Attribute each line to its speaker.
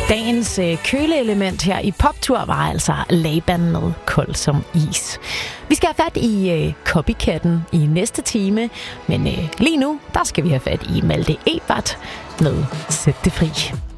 Speaker 1: Dagens køleelement her i Poptur var altså Laban med Kold som is. Vi skal have fat i Copycatten i næste time, men lige nu, der skal vi have fat i Malte Ebert med Sæt det fri.